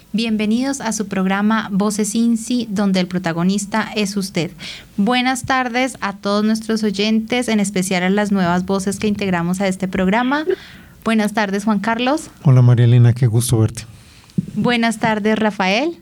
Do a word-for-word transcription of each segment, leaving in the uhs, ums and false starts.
Bienvenidos a su programa Voces INSI, donde el protagonista es usted. Buenas tardes a todos nuestros oyentes, en especial a las nuevas voces que integramos a este programa. Buenas tardes, Juan Carlos. Hola, María Elena, qué gusto verte. Buenas tardes, Rafael.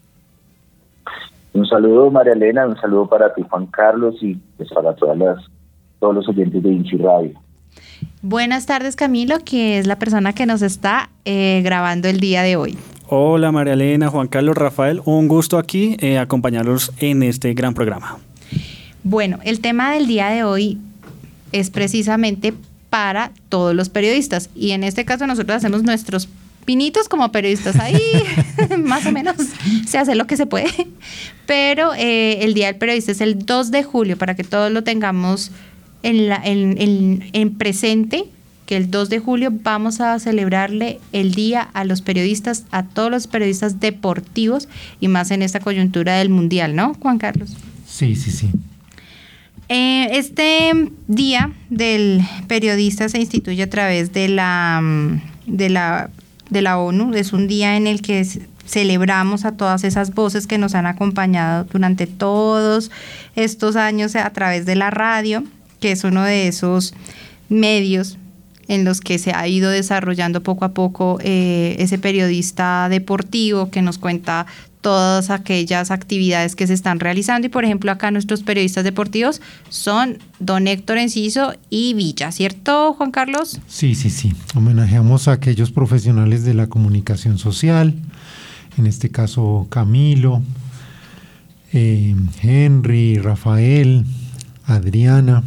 Un saludo, María Elena, un saludo para ti, Juan Carlos, y pues para todas las, todos los oyentes de INSI Radio. Buenas tardes, Camilo, que es la persona que nos está eh, grabando el día de hoy. Hola, María Elena, Juan Carlos, Rafael, un gusto aquí eh, acompañarlos en este gran programa. Bueno, el tema del día de hoy es precisamente para todos los periodistas, y en este caso nosotros hacemos nuestros pinitos como periodistas ahí, más o menos se hace lo que se puede, pero eh, el Día del Periodista es el dos de julio, para que todos lo tengamos en, la, en, en, en presente, que el dos de julio vamos a celebrarle el día a los periodistas, a todos los periodistas deportivos, y más en esta coyuntura del Mundial, ¿no, Juan Carlos? Sí, sí, sí. Eh, este Día del Periodista se instituye a través de la, de la de la ONU. Es un día en el que celebramos a todas esas voces que nos han acompañado durante todos estos años a través de la radio, que es uno de esos medios en los que se ha ido desarrollando poco a poco eh, ese periodista deportivo que nos cuenta todas aquellas actividades que se están realizando. Y por ejemplo, acá nuestros periodistas deportivos son don Héctor Enciso y Villa, ¿cierto, Juan Carlos? Sí, sí, sí. Homenajeamos a aquellos profesionales de la comunicación social, en este caso Camilo, eh, Henry, Rafael, Adriana,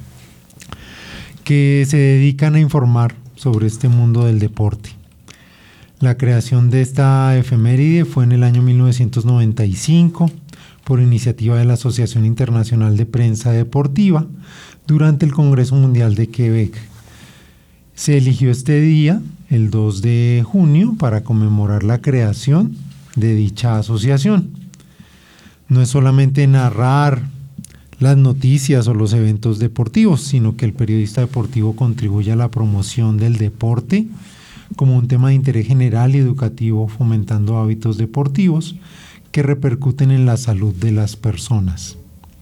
que se dedican a informar sobre este mundo del deporte. La creación de esta efeméride fue en el año mil novecientos noventa y cinco por iniciativa de la Asociación Internacional de Prensa Deportiva durante el Congreso Mundial de Quebec. Se eligió este día, el dos de junio, para conmemorar la creación de dicha asociación. No es solamente narrar las noticias o los eventos deportivos, sino que el periodista deportivo contribuye a la promoción del deporte como un tema de interés general y educativo, fomentando hábitos deportivos que repercuten en la salud de las personas.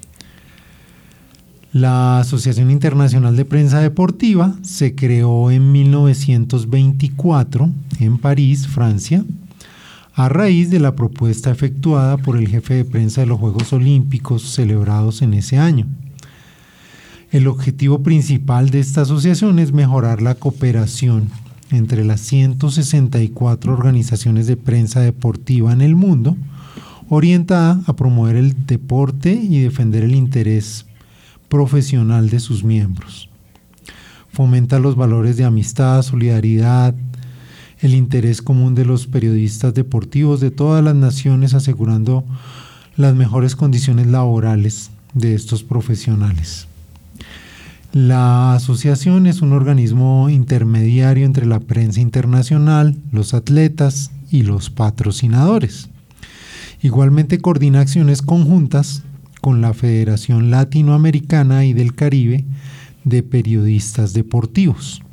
La Asociación Internacional de Prensa Deportiva se creó en mil novecientos veinticuatro en París, Francia, a raíz de la propuesta efectuada por el jefe de prensa de los Juegos Olímpicos celebrados en ese año. El objetivo principal de esta asociación es mejorar la cooperación entre las ciento sesenta y cuatro organizaciones de prensa deportiva en el mundo, orientada a promover el deporte y defender el interés profesional de sus miembros. Fomenta los valores de amistad, solidaridad, el interés común de los periodistas deportivos de todas las naciones, asegurando las mejores condiciones laborales de estos profesionales. La asociación es un organismo intermediario entre la prensa internacional, los atletas y los patrocinadores. Igualmente coordina acciones conjuntas con la Federación Latinoamericana y del Caribe de Periodistas Deportivos.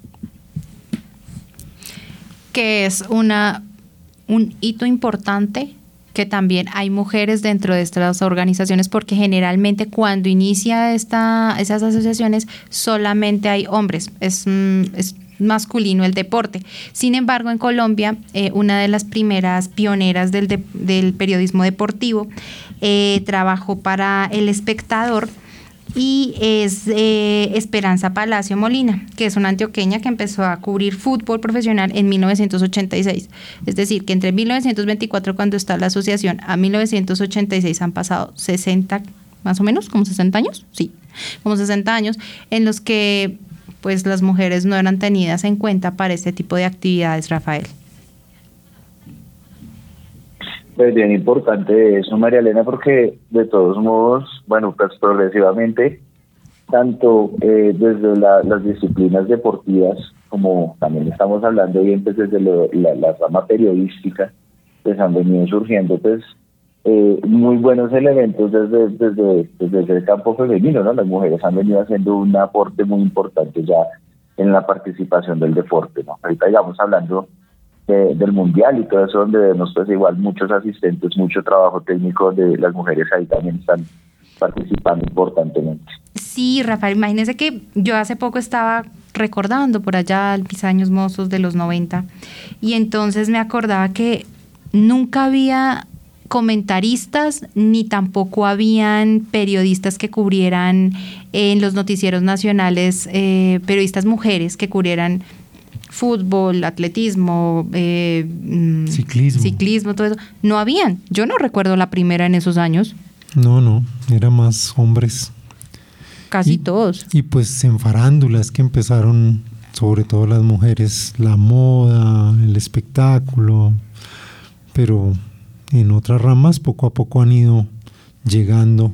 Que es una, un hito importante, que también hay mujeres dentro de estas organizaciones, porque generalmente cuando inicia esta, esas asociaciones solamente hay hombres, es, es masculino el deporte. Sin embargo, en Colombia, eh, una de las primeras pioneras del, de, del periodismo deportivo eh, trabajó para El Espectador, y es eh, Esperanza Palacio Molina, que es una antioqueña que empezó a cubrir fútbol profesional en mil novecientos ochenta y seis. Es decir, que entre mil novecientos veinticuatro, cuando está la asociación, a mil novecientos ochenta y seis han pasado sesenta, más o menos, como sesenta años, sí, como sesenta años, en los que pues las mujeres no eran tenidas en cuenta para este tipo de actividades, Rafael. Pues bien importante eso, María Elena, porque de todos modos, bueno, pues progresivamente, tanto eh, desde la, las disciplinas deportivas, como también estamos hablando bien, pues desde lo, la, la rama periodística, pues han venido surgiendo pues eh, muy buenos elementos desde, desde, desde el campo femenino, ¿no? Las mujeres han venido haciendo un aporte muy importante ya en la participación del deporte, ¿no? Ahorita digamos hablando de, del mundial y todo eso, donde vemos pues igual muchos asistentes, mucho trabajo técnico de las mujeres ahí también están participando importantemente. Sí, Rafael, imagínese que yo hace poco estaba recordando por allá mis años mozos de los noventa y entonces me acordaba que nunca había comentaristas ni tampoco habían periodistas que cubrieran en los noticieros nacionales, eh, periodistas mujeres que cubrieran fútbol, atletismo, eh, ciclismo. ciclismo, todo eso. No habían. Yo no recuerdo la primera en esos años. No, no, era más hombres. Casi y, todos. Y pues en farándulas que empezaron, sobre todo las mujeres, la moda, el espectáculo, pero en otras ramas poco a poco han ido llegando.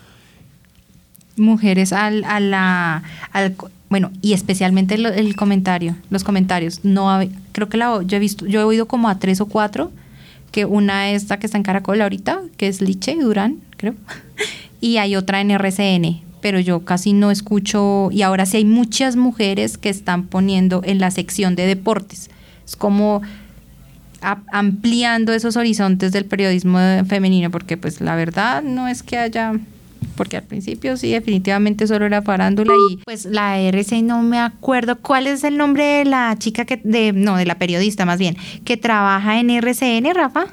Mujeres al, a la, al, bueno, y especialmente el, el comentario, los comentarios. No, creo que la, yo he visto, yo he oído como a tres o cuatro, que una es la que está en Caracol ahorita, que es Liche Durán, creo, y hay otra en R C N, pero yo casi no escucho, y ahora sí hay muchas mujeres que están poniendo en la sección de deportes. Es como a, ampliando esos horizontes del periodismo femenino, porque pues la verdad no es que haya, porque al principio sí definitivamente solo era farándula y pues la R C no me acuerdo cuál es el nombre de la chica que, de no, de la periodista más bien, que trabaja en R C N, Rafa.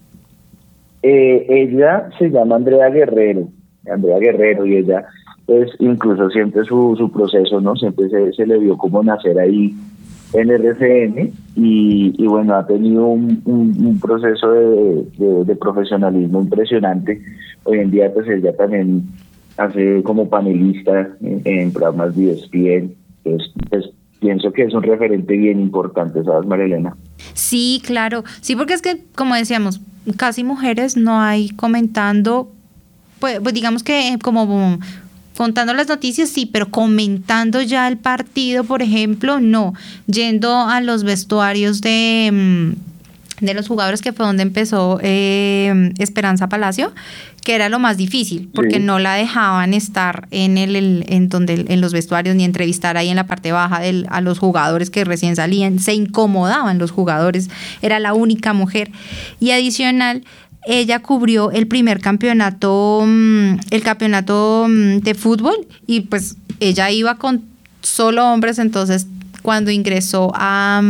Eh, ella se llama Andrea Guerrero, Andrea Guerrero, y ella pues incluso siempre su, su proceso, ¿no? Siempre se, se le vio como nacer ahí en R C N y, y bueno, ha tenido un, un, un proceso de, de, de profesionalismo impresionante. Hoy en día pues ella también hace como panelista en, en programas de E S P N, pues, pues pienso que es un referente bien importante, ¿sabes, María Elena? Sí, claro, sí, porque es que como decíamos, casi mujeres no hay comentando, pues, pues digamos que como contando las noticias, sí, pero comentando ya el partido, por ejemplo, no. Yendo a los vestuarios de, de los jugadores, que fue donde empezó eh, Esperanza Palacio, que era lo más difícil, porque sí. No la dejaban estar en el, el en donde en los vestuarios ni entrevistar ahí en la parte baja del, a los jugadores que recién salían. Se incomodaban los jugadores, era la única mujer. Y adicional, ella cubrió el primer campeonato, el campeonato de fútbol, y pues ella iba con solo hombres, entonces cuando ingresó a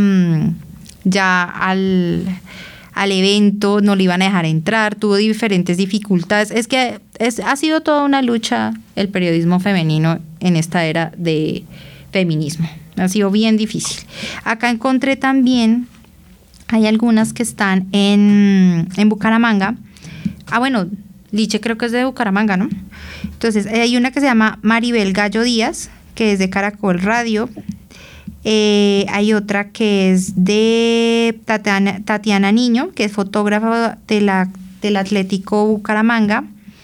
ya al, al evento no le iban a dejar entrar, tuvo diferentes dificultades. Es que es, ha sido toda una lucha el periodismo femenino en esta era de feminismo, ha sido bien difícil. Acá encontré también, hay algunas que están en, en Bucaramanga. Ah, bueno, Liche creo que es de Bucaramanga, ¿no? Entonces, hay una que se llama Maribel Gallo Díaz, que es de Caracol Radio. Eh, hay otra que es de Tatiana, Tatiana Niño, que es fotógrafa de la, del Atlético Bucaramanga.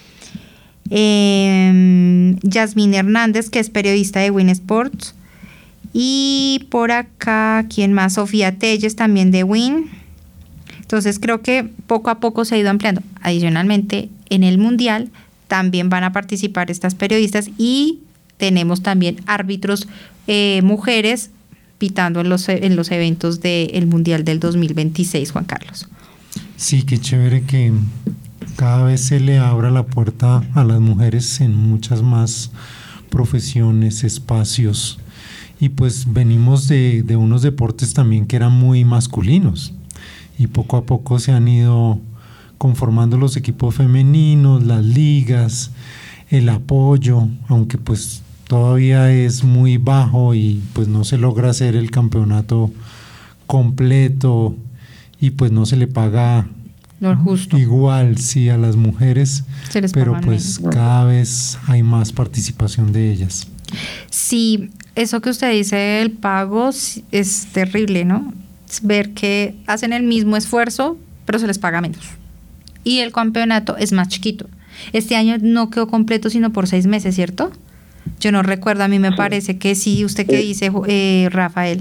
Eh, Yasmín Hernández, que es periodista de Win Sports. Y por acá, ¿quién más? Sofía Telles, también de Win. Entonces creo que poco a poco se ha ido ampliando. Adicionalmente, en el Mundial también van a participar estas periodistas y tenemos también árbitros eh, mujeres pitando en los, en los eventos del Mundial del dos mil veintiséis, Juan Carlos. Sí, qué chévere que cada vez se le abra la puerta a las mujeres en muchas más profesiones, espacios. Y pues venimos de, de unos deportes también que eran muy masculinos y poco a poco se han ido conformando los equipos femeninos, las ligas, el apoyo, aunque pues todavía es muy bajo y pues no se logra hacer el campeonato completo y pues no se le paga lo justo. Igual sí a las mujeres, pero pues menos. Cada vez hay más participación de ellas. Sí, eso que usted dice del pago es terrible, ¿no? Es ver que hacen el mismo esfuerzo, pero se les paga menos. Y el campeonato es más chiquito. Este año no quedó completo sino por seis meses, ¿cierto? Yo no recuerdo, a mí me parece que sí. ¿Usted qué dice, eh, Rafael?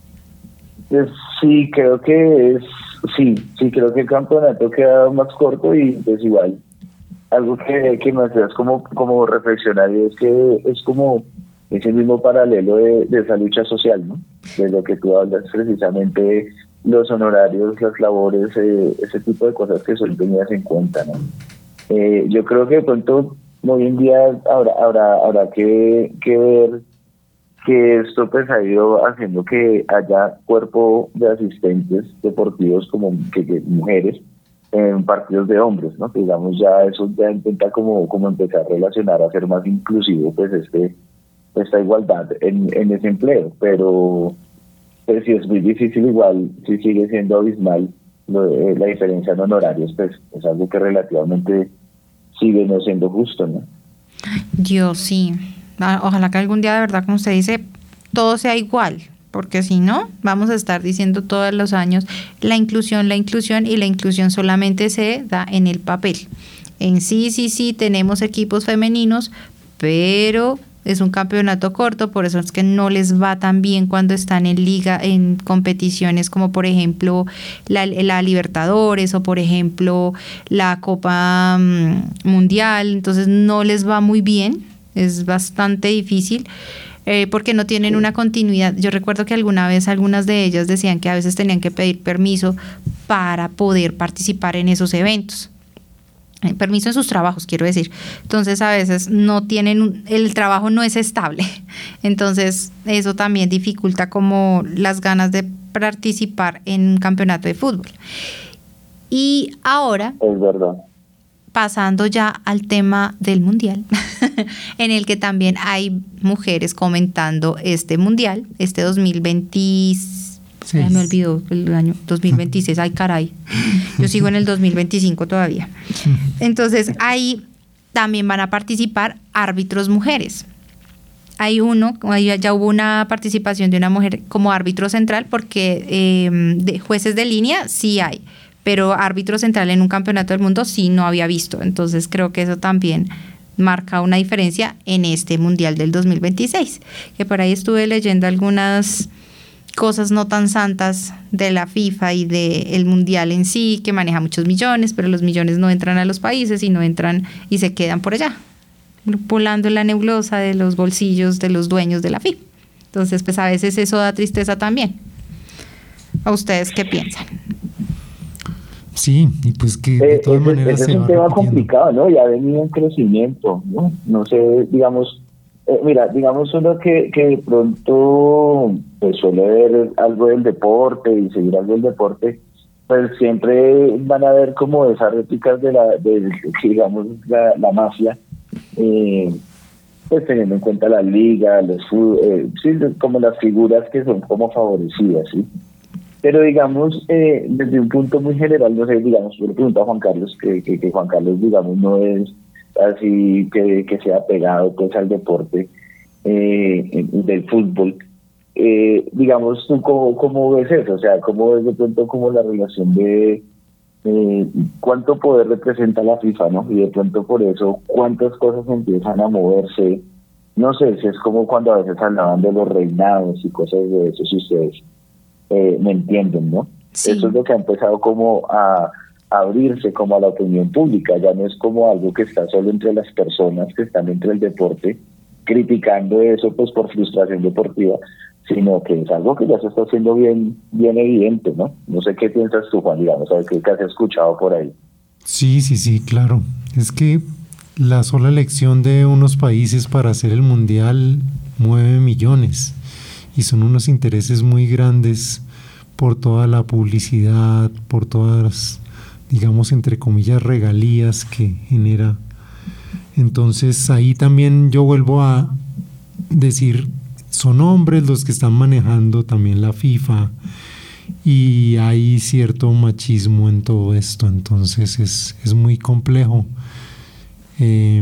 Sí, creo que es, sí, sí, creo que el campeonato queda más corto y pues igual. Algo que, que me hace como, como reflexionar y es que es como ese mismo paralelo de, de esa lucha social, ¿no? De lo que tú hablas precisamente los honorarios, las labores, eh, ese tipo de cosas que son tenidas en cuenta, ¿no? Eh, yo creo que de pronto hoy en día habrá, habrá, habrá que, que ver que esto pues ha ido haciendo que haya cuerpo de asistentes deportivos como que, que mujeres en partidos de hombres, ¿no? Que digamos ya eso ya intenta como, como empezar a relacionar, a ser más inclusivo pues este esta igualdad en, en ese empleo, pero pues sí es muy difícil, igual si sigue siendo abismal lo, eh, la diferencia en honorarios, pues es algo que relativamente sigue no siendo justo, ¿no? Yo sí. Ojalá que algún día, de verdad, como usted dice, todo sea igual, porque si no, vamos a estar diciendo todos los años la inclusión, la inclusión, y la inclusión solamente se da en el papel. En sí, sí, sí, tenemos equipos femeninos, pero es un campeonato corto, por eso es que no les va tan bien cuando están en liga, en competiciones como por ejemplo la, la Libertadores o por ejemplo la Copa um, Mundial, entonces no les va muy bien. Es bastante difícil eh, porque no tienen una continuidad. Yo recuerdo que alguna vez algunas de ellas decían que a veces tenían que pedir permiso para poder participar en esos eventos. Eh, permiso en sus trabajos, quiero decir. Entonces a veces no tienen, un, el trabajo no es estable. Entonces eso también dificulta como las ganas de participar en un campeonato de fútbol. Y ahora... Es verdad. Pasando ya al tema del mundial, en el que también hay mujeres comentando este mundial, este dos mil veintiséis, ya me olvidó el año dos mil veintiséis, ay caray, yo sigo en el dos mil veinticinco todavía. Entonces ahí también van a participar árbitros mujeres. Hay uno, ya hubo una participación de una mujer como árbitro central, porque eh, de jueces de línea sí hay, pero árbitro central en un campeonato del mundo sí no había visto. Entonces creo que eso también marca una diferencia en este mundial del dos mil veintiséis, que por ahí estuve leyendo algunas cosas no tan santas de la FIFA y del mundial en sí, que maneja muchos millones, pero los millones no entran a los países y no entran y se quedan por allá, volando la nebulosa de los bolsillos de los dueños de la FIFA. Entonces pues a veces eso da tristeza también. ¿A ustedes qué piensan? Sí, y pues que de todas eh, maneras ese es un tema complicado, ¿no? Ya ha venido en crecimiento, ¿no? No sé, digamos, eh, mira, digamos uno que, que de pronto pues suele ver algo del deporte y seguir algo del deporte, pues siempre van a ver como esas réplicas de la, de, digamos, la, la mafia, eh, pues teniendo en cuenta la liga, los eh, sí, como las figuras que son como favorecidas, ¿sí? Pero digamos, eh, desde un punto muy general, no sé, digamos, yo le pregunto a Juan Carlos, que, que, que Juan Carlos, digamos, no es así que, que sea pegado pues al deporte eh, del fútbol. Eh, digamos, ¿tú cómo, cómo ves eso? O sea, ¿cómo ves de pronto como la relación de eh, cuánto poder representa la FIFA, ¿no? Y de pronto por eso, ¿cuántas cosas empiezan a moverse? No sé, si es como cuando a veces hablaban de los reinados y cosas de eso, si ustedes... Eh, me entienden, ¿no? Sí. Eso es lo que ha empezado como a, a abrirse como a la opinión pública, ya no es como algo que está solo entre las personas que están dentro del deporte criticando eso pues por frustración deportiva, sino que es algo que ya se está haciendo bien bien evidente, ¿no? No sé qué piensas tú, Juan, digamos, a ver qué has escuchado por ahí. Sí, sí, sí, claro. Es que la sola elección de unos países para hacer el mundial mueve millones. Y son unos intereses muy grandes por toda la publicidad, por todas las, digamos, entre comillas, regalías que genera. Entonces ahí también yo vuelvo a decir, son hombres los que están manejando también la FIFA y hay cierto machismo en todo esto, entonces es, es muy complejo. Eh,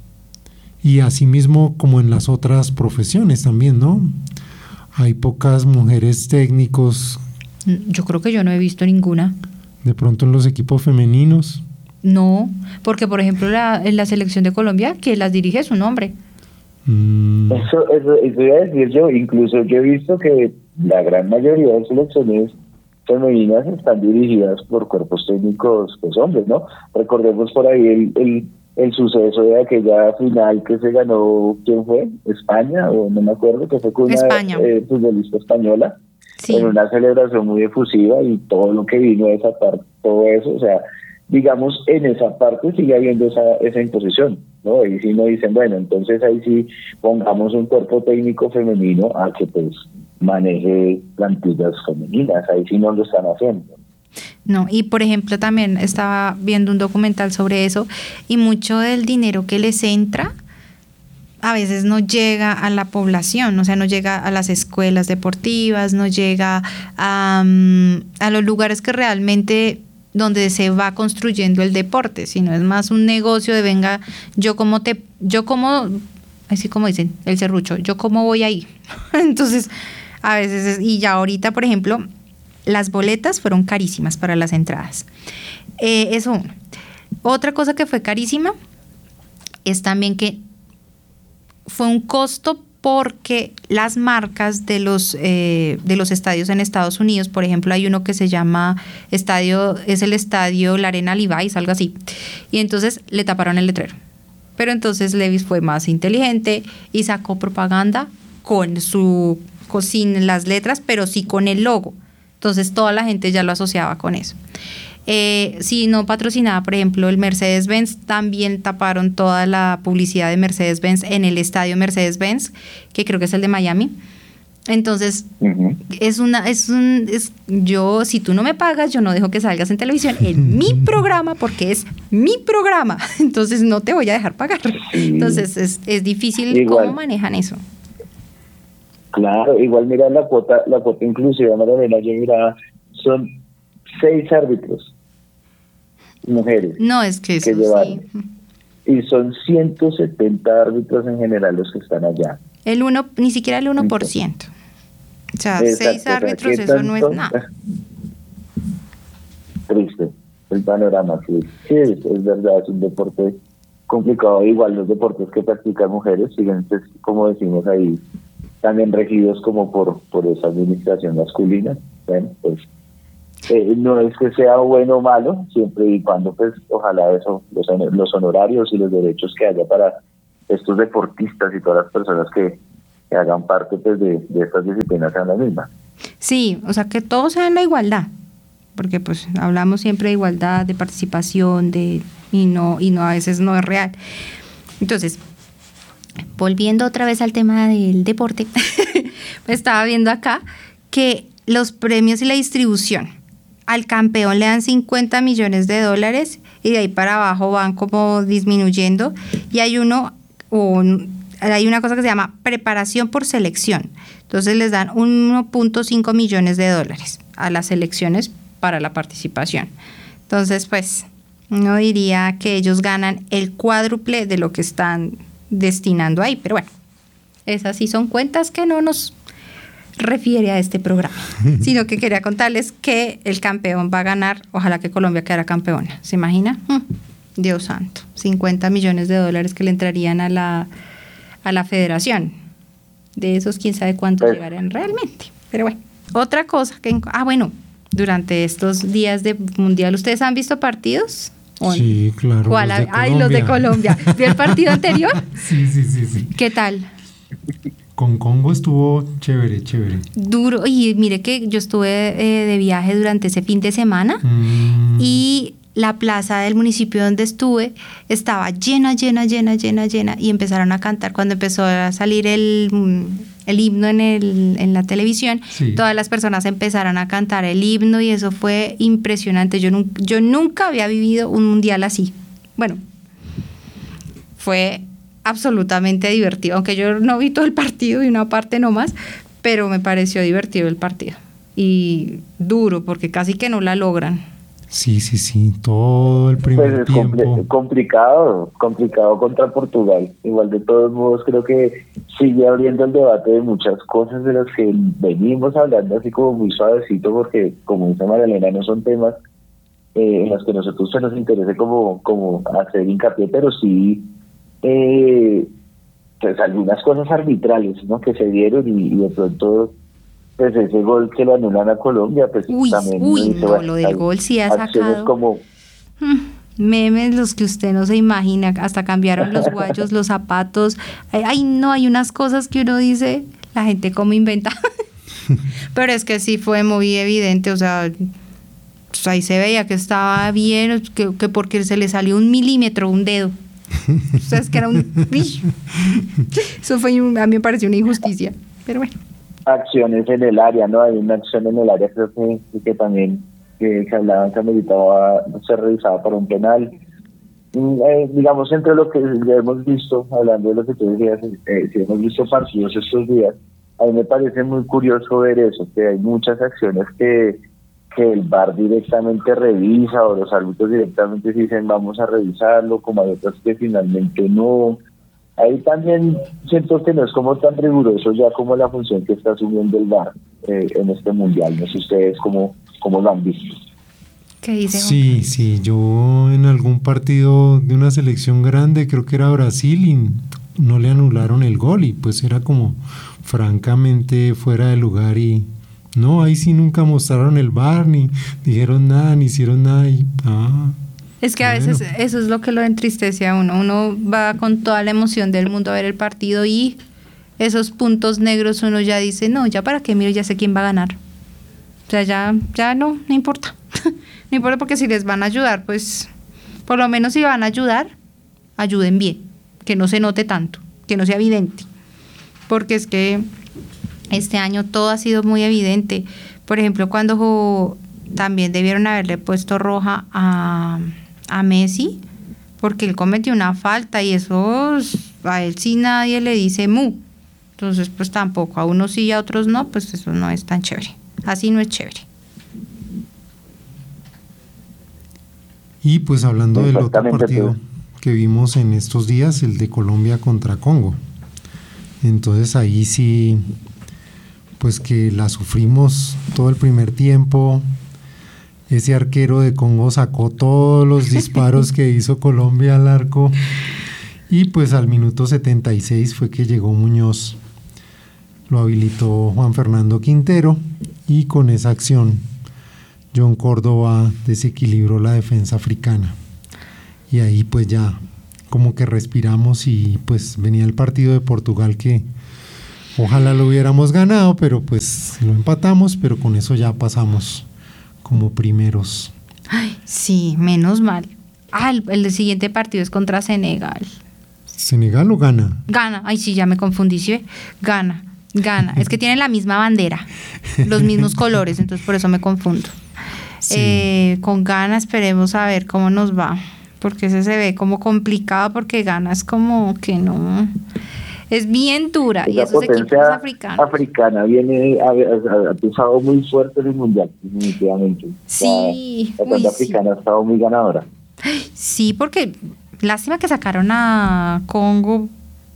y asimismo como en las otras profesiones también, ¿no? Hay pocas mujeres técnicos. Yo creo que yo no he visto ninguna. ¿De pronto en los equipos femeninos? No, porque por ejemplo la, en la selección de Colombia, que las dirige es un hombre. Mm. Eso, eso, eso iba a decir yo, incluso yo he visto que la gran mayoría de selecciones femeninas están dirigidas por cuerpos técnicos, pues hombres, ¿no? Recordemos por ahí el... el el suceso de aquella final que se ganó, ¿quién fue? España, o no me acuerdo, que fue con una eh, futbolista española, Sí. En una celebración muy efusiva y todo lo que vino de esa parte, todo eso, o sea, digamos, en esa parte sigue habiendo esa, esa imposición, ¿no? Ahí sí no dicen, bueno, entonces ahí sí pongamos un cuerpo técnico femenino a que pues maneje plantillas femeninas, ahí sí no lo están haciendo. No, y por ejemplo también estaba viendo un documental sobre eso y mucho del dinero que les entra a veces no llega a la población, o sea, no llega a las escuelas deportivas, no llega a, a los lugares que realmente donde se va construyendo el deporte, sino es más un negocio de venga, yo como te, yo como, así como dicen, el serrucho, yo como voy ahí. Entonces, a veces, es, y ya ahorita, por ejemplo, las boletas fueron carísimas para las entradas. Eh, eso uno. Otra cosa que fue carísima es también que fue un costo porque las marcas de los eh, de los estadios en Estados Unidos, por ejemplo, hay uno que se llama estadio, es el estadio La Arena Levi's, algo así, y entonces le taparon el letrero. Pero entonces Levi's fue más inteligente y sacó propaganda con su con, sin las letras, pero sí con el logo. Entonces toda la gente ya lo asociaba con eso. Eh, si no patrocinaba, por ejemplo, el Mercedes-Benz, también taparon toda la publicidad de Mercedes-Benz en el estadio Mercedes-Benz, que creo que es el de Miami. Entonces, uh-huh. es una, es un, es, yo, si tú no me pagas, yo no dejo que salgas en televisión en mi programa, porque es mi programa. Entonces no te voy a dejar pagar. Entonces es, es difícil igual. Cómo manejan eso. Claro, igual mira la cuota, la cuota inclusiva, María, yo miraba, son seis árbitros mujeres. No, es que eso que llevaron, sí. Y son ciento setenta árbitros en general los que están allá. El uno, ni siquiera el uno por ciento. O sea, exacto, seis árbitros, o sea, eso tanto, no es nada. Triste el panorama, sí. Sí, es, es verdad, es un deporte complicado. Igual los deportes que practican mujeres siguen, pues, como decimos ahí, también regidos como por, por esa administración masculina. Bueno, pues Eh, no es que sea bueno o malo, siempre y cuando pues ojalá eso, los, los honorarios y los derechos que haya para estos deportistas y todas las personas que, que hagan parte pues de, de estas disciplinas sean las mismas. Sí, o sea que todos sean la igualdad, porque pues hablamos siempre de igualdad, de participación, de y no y no a veces no es real. Entonces, volviendo otra vez al tema del deporte, estaba viendo acá que los premios y la distribución al campeón le dan cincuenta millones de dólares y de ahí para abajo van como disminuyendo y hay uno un, hay una cosa que se llama preparación por selección, entonces les dan uno punto cinco millones de dólares a las selecciones para la participación. Entonces pues uno diría que ellos ganan el cuádruple de lo que están destinando ahí, pero bueno, esas sí son cuentas que no nos refiere a este programa, sino que quería contarles que el campeón va a ganar, ojalá que Colombia quedara campeona, ¿se imagina? Dios santo, cincuenta millones de dólares que le entrarían a la a la federación, de esos quién sabe cuántos sí. llegarán realmente, pero bueno, otra cosa que, ah bueno, durante estos días de mundial, ¿ustedes han visto partidos? Sí, claro. ¿Cuál? Los Ay, los de Colombia. ¿Vio el partido anterior? Sí, sí, sí, sí. ¿Qué tal? Con Congo estuvo chévere, chévere. Duro, y mire que yo estuve eh, de viaje durante ese fin de semana mm. y la plaza del municipio donde estuve estaba llena, llena, llena, llena, llena y empezaron a cantar. Cuando empezó a salir el, el himno en, el, en la televisión, sí. todas las personas empezaron a cantar el himno y eso fue impresionante. Yo, nu- yo nunca había vivido un mundial así. Bueno, fue absolutamente divertido, aunque yo no vi todo el partido y una parte nomás, pero me pareció divertido el partido y duro porque casi que no la logran. Sí, sí, sí, todo el primer pues es tiempo. Compl- complicado, complicado contra Portugal. Igual de todos modos creo que sigue abriendo el debate de muchas cosas de las que venimos hablando así como muy suavecito porque como dice María Elena no son temas eh, en los que nosotros se nos interese como, como hacer hincapié, pero sí Eh, pues algunas cosas arbitrales, ¿no? Que se dieron y, y de pronto pues ese gol que lo anulan a Colombia pues uy, también uy dice, no, bueno, lo del gol sí ha sacado como memes los que usted no se imagina, hasta cambiaron los guayos, los zapatos, ay, ay no, hay unas cosas que uno dice, la gente cómo inventa. Pero es que sí fue muy evidente, o sea, pues ahí se veía que estaba bien, que, que porque se le salió un milímetro, un dedo. O sea, es que era un... Eso fue, un, a mí me pareció una injusticia, pero bueno. Acciones en el área, ¿no? Hay una acción en el área, creo que, que también que, que hablaban que ameritaba ser revisada por un penal. Eh, digamos, entre lo que ya hemos visto, hablando de lo que tú decías, eh, si hemos visto partidos estos días, a mí me parece muy curioso ver eso, que hay muchas acciones que, que el V A R directamente revisa o los árbitros directamente dicen vamos a revisarlo, como hay otras que finalmente no. Ahí también siento que no es como tan riguroso ya como la función que está asumiendo el V A R eh, en este mundial. No sé ustedes cómo, cómo lo han visto. ¿Qué dice? Sí, sí, yo en algún partido de una selección grande, creo que era Brasil, y no le anularon el gol y pues era como francamente fuera de lugar y no, ahí sí nunca mostraron el V A R, ni dijeron nada, ni hicieron nada y ah, es que a bueno. veces eso es lo que lo entristece a uno, uno va con toda la emoción del mundo a ver el partido y esos puntos negros uno ya dice, no, ya para qué miro, ya sé quién va a ganar, o sea, ya, ya no, no importa. No importa porque si les van a ayudar, pues por lo menos si van a ayudar, ayuden bien, que no se note tanto, que no sea evidente, porque es que este año todo ha sido muy evidente. Por ejemplo, cuando jugó, también debieron haberle puesto roja a, a Messi, porque él cometió una falta y eso a él sí nadie le dice mu, entonces pues tampoco, a unos sí y a otros no, pues eso no es tan chévere, así no es chévere. Y pues hablando del otro partido que vimos en estos días, el de Colombia contra Congo. Entonces ahí sí, pues que la sufrimos todo el primer tiempo. Ese arquero de Congo sacó todos los disparos que hizo Colombia al arco. Y pues al minuto setenta y seis fue que llegó Muñoz. Lo habilitó Juan Fernando Quintero y con esa acción John Córdoba desequilibró la defensa africana y ahí pues ya como que respiramos y pues venía el partido de Portugal que ojalá lo hubiéramos ganado, pero pues lo empatamos, pero con eso ya pasamos como primeros. Ay, sí, menos mal. Ah, el, el siguiente partido es contra Senegal. ¿Senegal o gana? Gana, ay sí, ya me confundí, ¿sí? Gana, gana. Es que tienen la misma bandera, los mismos colores, entonces por eso me confundo. Sí. Eh, con Ghana esperemos a ver cómo nos va, porque ese se ve como complicado, porque Ghana es como que no, es bien dura. Y esos potencia equipos africanos africana viene ha, ha pisado muy fuerte en el mundial, definitivamente. Sí, la, la uy, africana sí. ha estado muy ganadora. Sí, porque lástima que sacaron a Congo.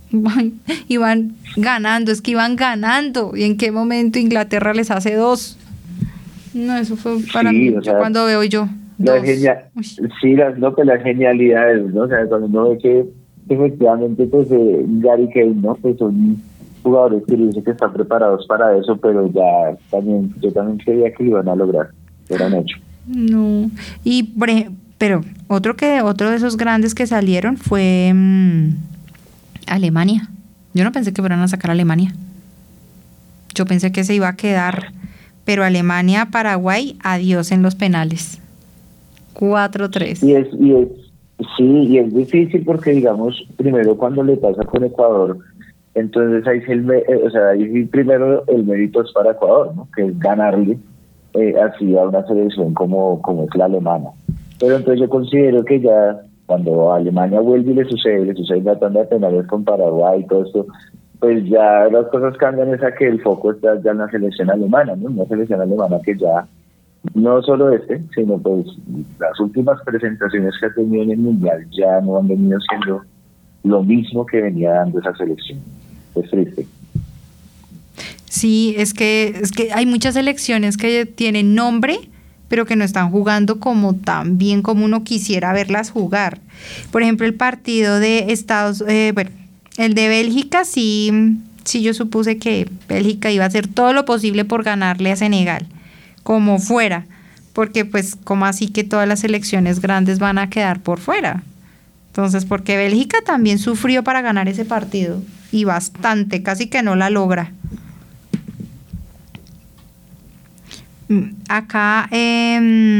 Iban ganando, es que iban ganando. ¿Y en qué momento Inglaterra les hace dos? No, eso fue para sí, mí, o sea, yo cuando veo yo. La genia, sí, las, no, pues las genialidades, ¿no? O sea, cuando uno ve que efectivamente, pues eh, Gary Kane, ¿no? Pues son jugadores que dicen que están preparados para eso, pero ya también, yo también creía que lo iban a lograr, lo han hecho. No, y por ejemplo, pero otro que otro de esos grandes que salieron fue mmm, Alemania. Yo no pensé que fueran a sacar a Alemania. Yo pensé que se iba a quedar, pero Alemania, Paraguay, adiós en los penales. cuatro tres. Y es, y es, sí, y es difícil porque, digamos, primero cuando le pasa con Ecuador, entonces ahí sí, el, o sea, ahí sí primero el mérito es para Ecuador, ¿no? Que es ganarle eh, así a una selección como, como es la alemana. Pero entonces yo considero que ya cuando Alemania vuelve y le sucede, le sucede la tanda de penales con Paraguay y todo esto, pues ya las cosas cambian, es a que el foco está ya en la selección alemana, ¿no? Una selección alemana que ya, no solo este, sino pues las últimas presentaciones que ha tenido en el Mundial ya no han venido siendo lo mismo que venía dando esa selección. Es triste. Sí, es que, es que hay muchas selecciones que tienen nombre, pero que no están jugando como tan bien como uno quisiera verlas jugar. Por ejemplo, el partido de Estados, eh, bueno, el de Bélgica, sí, sí yo supuse que Bélgica iba a hacer todo lo posible por ganarle a Senegal, como fuera, porque pues como así que todas las selecciones grandes van a quedar por fuera. Entonces, porque Bélgica también sufrió para ganar ese partido, y bastante, casi que no la logra. Acá eh,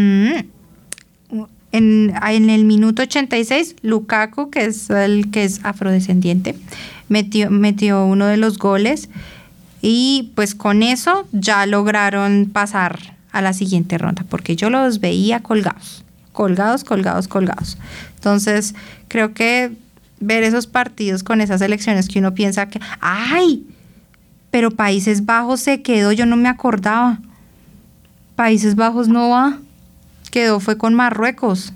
en, en el minuto ochenta y seis, Lukaku, que es el que es afrodescendiente, metió, metió uno de los goles y pues con eso ya lograron pasar a la siguiente ronda, porque yo los veía colgados, colgados, colgados, colgados. Entonces, creo que ver esos partidos con esas elecciones que uno piensa que, ¡ay! Pero Países Bajos se quedó, yo no me acordaba. Países Bajos no va, quedó fue con Marruecos.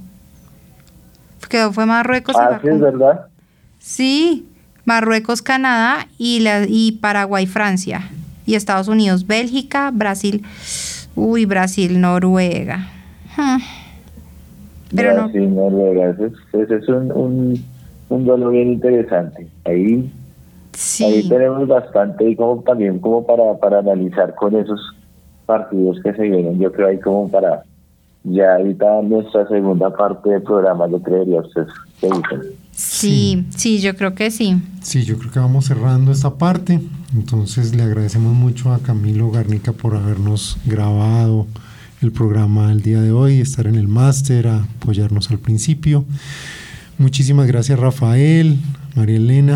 Quedó fue Marruecos. Ah, sí, con... es verdad. Sí, Marruecos, Canadá y, la, y Paraguay, Francia. Y Estados Unidos, Bélgica, Brasil. Uy, Brasil, Noruega. Hmm. Pero Brasil, no. Noruega, ese es, ese es un, un, un duelo bien interesante. Ahí, sí. ahí tenemos bastante y como también como para, para analizar con esos partidos que se vienen. Yo creo ahí como para ya ahorita nuestra segunda parte del programa, yo creería ustedes que dicen. Sí, sí, yo creo que sí. Sí, yo creo que vamos cerrando esta parte. Entonces le agradecemos mucho a Camilo Garnica por habernos grabado el programa el día de hoy, estar en el máster, apoyarnos al principio. Muchísimas gracias, Rafael, María Elena.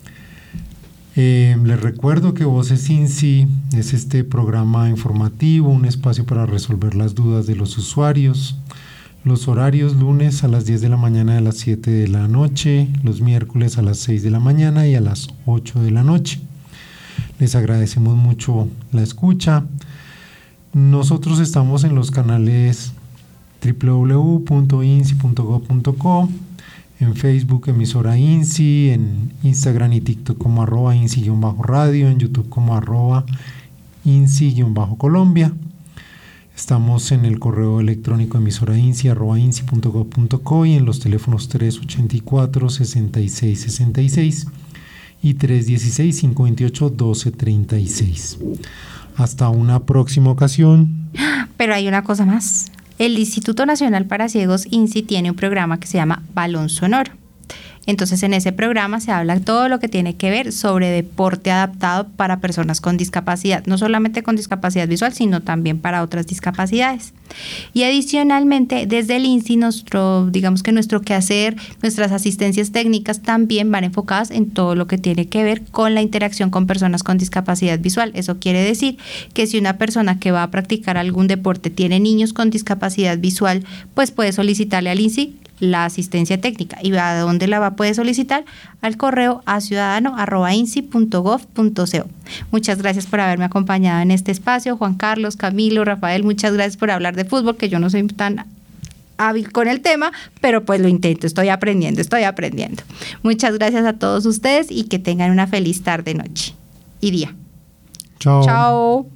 Eh, les recuerdo que Voces INSI es este programa informativo, un espacio para resolver las dudas de los usuarios. Los horarios: lunes a las diez de la mañana y a las siete de la noche, los miércoles a las seis de la mañana y a las ocho de la noche. Les agradecemos mucho la escucha. Nosotros estamos en los canales doble u doble u doble u punto insi punto gob punto co, en Facebook emisora INSI, en Instagram y TikTok como arroba INSI-radio, en YouTube como arroba INSI-Colombia. Estamos en el correo electrónico emisora INSI arroba insi punto gob punto co y en los teléfonos tres ochenta y cuatro, sesenta y seis sesenta y seis y tres dieciséis, cinco veintiocho, doce treinta y seis. Hasta una próxima ocasión. Pero hay una cosa más. El Instituto Nacional para Ciegos INSI tiene un programa que se llama Balón Sonoro. Entonces, en ese programa se habla todo lo que tiene que ver sobre deporte adaptado para personas con discapacidad, no solamente con discapacidad visual, sino también para otras discapacidades. Y adicionalmente, desde el INSI, nuestro, digamos que nuestro quehacer, nuestras asistencias técnicas también van enfocadas en todo lo que tiene que ver con la interacción con personas con discapacidad visual. Eso quiere decir que si una persona que va a practicar algún deporte tiene niños con discapacidad visual, pues puede solicitarle al INSI la asistencia técnica. ¿Y a dónde la va a poder solicitar? Al correo a ciudadano arroba insi punto gob punto co. Muchas gracias por haberme acompañado en este espacio. Juan Carlos, Camilo, Rafael, muchas gracias por hablar de fútbol, que yo no soy tan hábil con el tema, pero pues lo intento, estoy aprendiendo, estoy aprendiendo. Muchas gracias a todos ustedes y que tengan una feliz tarde, noche y día. Chao. Chao.